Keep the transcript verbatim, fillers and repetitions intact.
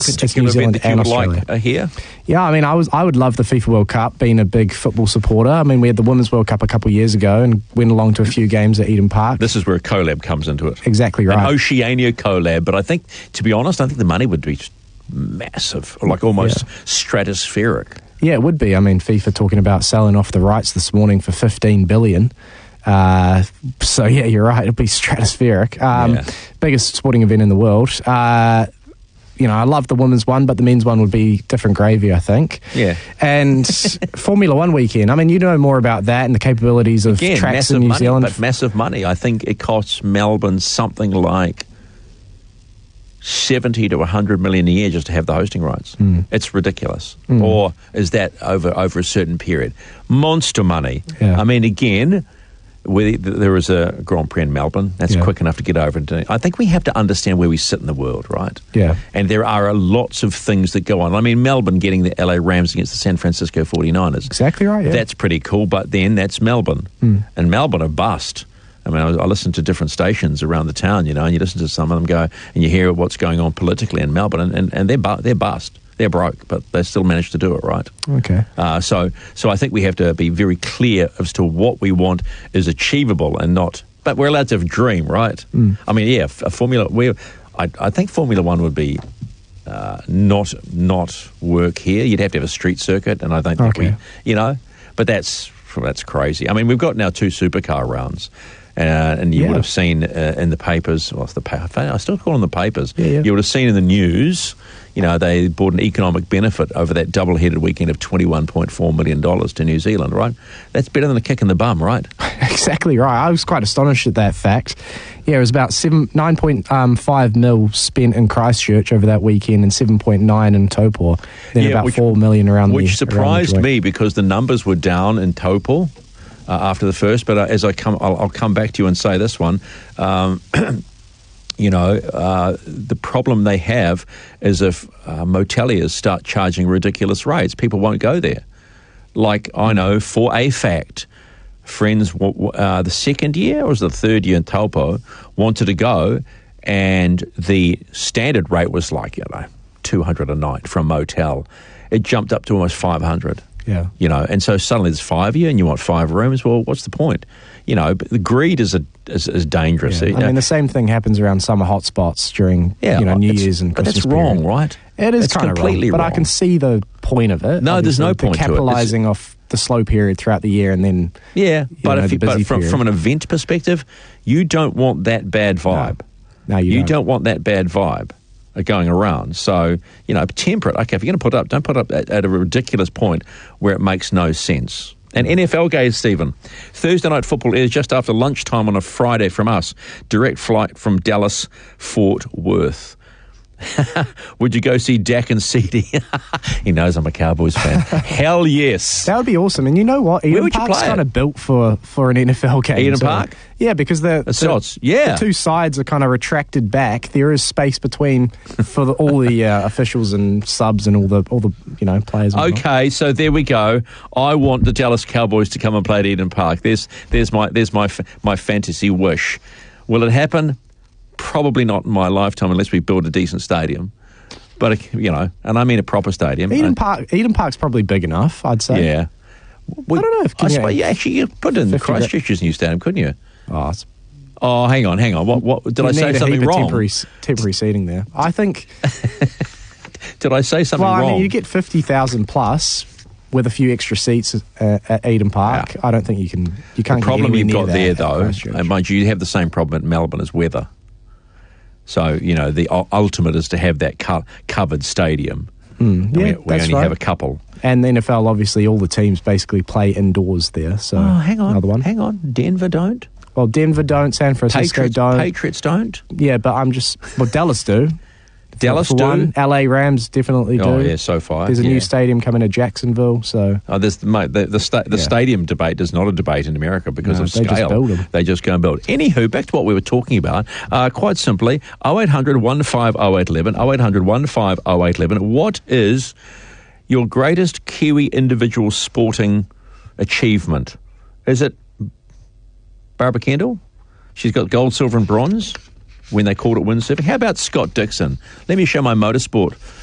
particular event that you would like uh, here? Yeah, I mean, I was I would love the FIFA World Cup, being a big football supporter. I mean, we had the Women's World Cup a couple of years ago and went along to a few games at Eden Park. This is where a collab comes into it. Exactly right. An Oceania collab, but I think, to be honest, I think the money would be massive, like almost yeah. stratospheric. Yeah, it would be. I mean, FIFA talking about selling off the rights this morning for fifteen billion dollars. Uh, so, yeah, you're right. It'll be stratospheric. Um, yeah. Biggest sporting event in the world. Uh, you know, I love the women's one, but the men's one would be different gravy, I think. Yeah. And Formula One weekend. I mean, you know more about that and the capabilities of Again, tracks in New money, Zealand. But massive money. I think it costs Melbourne something like seventy to one hundred million a year just to have the hosting rights. Mm. It's ridiculous. Mm. Or is that over over a certain period? Monster money. Yeah. I mean, again, where there was a Grand Prix in Melbourne, that's yeah. quick enough to get over. And I think we have to understand where we sit in the world, right? Yeah. And there are lots of things that go on. I mean, Melbourne getting the L A Rams against the San Francisco forty-niners. Exactly right, yeah. That's pretty cool, but then that's Melbourne. Mm. And Melbourne are bust. I mean, I, I listen to different stations around the town, you know, and you listen to some of them go, and you hear what's going on politically in Melbourne, and, and, and they're bu- they're bust. They're broke, but they still managed to do it, right? Okay. Uh, so, so I think we have to be very clear as to what we want is achievable and not. But we're allowed to have a dream, right? Mm. I mean, yeah, a Formula. We, I, I think Formula One would be uh, not not work here. You'd have to have a street circuit, and I don't think okay. we, you know. But that's that's crazy. I mean, we've got now two supercar rounds. Uh, and you yeah. would have seen uh, in the papers, well, the pa- I still call them the papers, yeah, yeah. you would have seen in the news, you know, they brought an economic benefit over that double-headed weekend of twenty-one point four million dollars to New Zealand, right? That's better than a kick in the bum, right? Exactly right. I was quite astonished at that fact. Yeah, it was about seven, nine point five mil spent in Christchurch over that weekend and seven point nine in Taupo. Then yeah, about which, four million around Which the, surprised around the me because the numbers were down in Taupo. Uh, after the first, but uh, as I come, I'll, I'll come back to you and say this one. Um, you know, uh, the problem they have is if uh, moteliers start charging ridiculous rates, people won't go there. Like I know for a fact, friends, uh, the second year or was it the third year in Taupo wanted to go, and the standard rate was like you know two hundred a night from motel. It jumped up to almost five hundred. Yeah. You know, and so suddenly there's five of you and you want five rooms. Well, what's the point? You know, but the greed is a, is, is dangerous. Yeah. You I know? mean, the same thing happens around summer hotspots during, yeah, you know, New Year's and but Christmas that's wrong, period. right? It is it's kind of completely wrong, wrong. but I can see the point of it. No, obviously. there's no point to it. Capitalising off the slow period throughout the year and then, yeah, but, know, if you, but from, period. from an event perspective, you don't want that bad vibe. No, no you, you don't. don't want that bad vibe going around. So, you know, temper it. Okay, if you're going to put it up, don't put it up at, at a ridiculous point where it makes no sense. And N F L games, Stephen. Thursday Night Football airs just after lunchtime on a Friday from us. Direct flight from Dallas, Fort Worth. Would you go see Dak and C D? He knows I'm a Cowboys fan. Hell yes. That would be awesome. And you know what? Eden Park's kind of built for, for an N F L game. Eden so, Park? Yeah, because the, the, the, yeah. the two sides are kind of retracted back. There is space between for the, all the uh, officials and subs and all the all the you know players. And okay, so there we go. I want the Dallas Cowboys to come and play at Eden Park. There's there's my there's my my fantasy wish. Will it happen? Probably not in my lifetime unless we build a decent stadium. But, you know, and I mean a proper stadium. Eden Park, Eden Park's probably big enough, I'd say. Yeah. We, I don't know if... I suppose, yeah, actually, you put it in Christchurch's new stadium, couldn't you? Oh, oh hang on, hang on. What? What did I say something wrong? Temporary, temporary seating there. I think... Did I say something well, wrong? Well, I mean, you get fifty thousand plus with a few extra seats uh, at Eden Park. Yeah. I don't think you can... You can't the problem get you've got there, though, and mind you, you have the same problem at Melbourne as weather. So, you know, the ultimate is to have that co- covered stadium. Mm, yeah, we, we that's only right. have a couple. And the N F L, obviously, all the teams basically play indoors there. So oh, hang on. Another one. Hang on. Denver don't? Well, Denver don't. San Francisco Patriots, don't. Patriots don't? Yeah, but I'm just... Well, Dallas do. Dallas for do? One. L A Rams definitely do. Oh, yeah, so far. There's a yeah. new stadium coming to Jacksonville, so... Oh, there's, mate, the the, sta- the yeah. stadium debate is not a debate in America because no, of they scale. Just build them. They just go and build. Anywho, back to what we were talking about. Uh, quite simply, oh eight hundred, one five oh eight one one, oh eight hundred, one five oh eight one one. What is your greatest Kiwi individual sporting achievement? Is it Barbara Kendall? She's got gold, silver and bronze when they called it windsurfing. How about Scott Dixon? Let me show my motorsport